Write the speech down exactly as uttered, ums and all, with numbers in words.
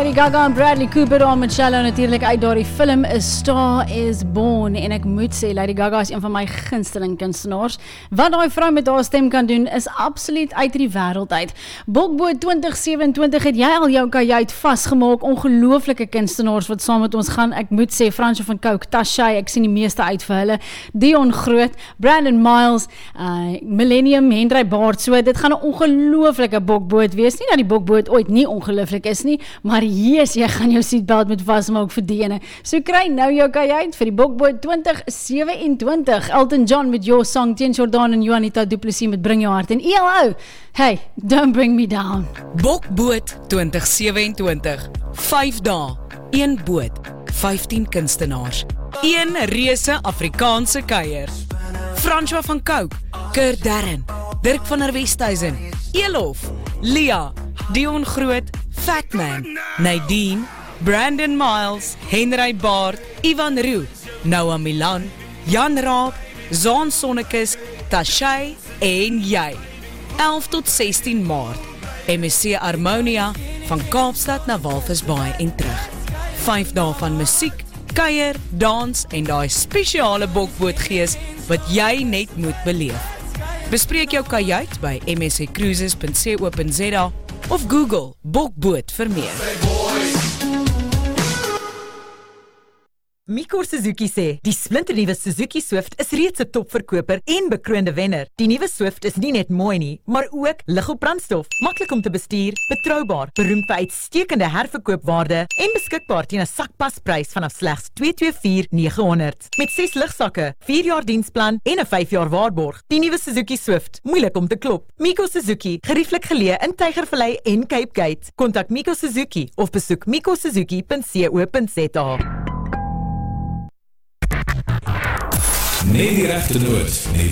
Lady Gaga en Bradley Cooper daar met Shallow natuurlijk uit daar die film A Star is Born en ek moet sê Lady Gaga is een van my gunsteling kunstenaars. Wat daai vrou met haar stem kan doen is absoluut uit die wêreld uit. Bokboot twintig sewenentwintig het jy al jou kajuit vasgemaak, ongelooflike kunstenaars wat saam met ons gaan. Ek moet sê Fransjo van Cooke, Tashay, ek sien die meeste uit vir hulle. Dion Groot, Brandon Miles, uh, Millennium, Hendrik Baard, so dit gaan 'n ongelooflike bokboot wees. Nie dat die bokboot ooit nie ongelooflik is nie, maar yes, jy gaan jou seatbelt met vasmaak vir die ene. So kry nou jou kajuit vir die bokboot twintig sewenentwintig. Elton John met Your Song, Tien Jordan en Juanita Du Plessis met Bring Your Heart en E L O. Hey, don't bring me down. Bokboot twintig sewenentwintig. vyf dae, een boot, vyftien kunstenaars, een reuse Afrikaanse kuier. Fransjo van Cooke, Kurt Darren, Dirk van der Westhuizen, Elof, Lia, Dion Groot, Fatman, Nadine, Brandon Miles, Henry Baard, Ivan Roo, Noah Milan, Jan Raab, Zaan Sonnekes, Tashay en jy. elf tot sestien Maart, M S C Harmonia, van Kaapstad na Walvisbaai en terug. vyf dae van musiek, kuier, dans en daai spesiale bokbootgees wat jy net moet beleef. Bespreek jou kajuit by m s c cruises punt co punt z a of Google bokboot vir meer. Mikor Suzuki sê, die splinternuwe Suzuki Swift is reeds 'n topverkoper en bekroonde wenner. Die nuwe Swift is nie net mooi nie, maar ook lig op brandstof, maklik om te bestuur, betroubaar, beroemd vir uitstekende herverkoopwaarde en beskikbaar teen 'n sakpasprys vanaf slegs twee twee vier negehonderd. Met ses ligsakke, vier jaar diensplan en 'n vyf jaar waarborg. Die nuwe Suzuki Swift, moeilik om te klop. Miko Suzuki, gerieflik geleë in Tygervallei en Cape Gate. Kontak Miko Suzuki of besoek miko suzuki punt co punt z a. Net die regte noot, net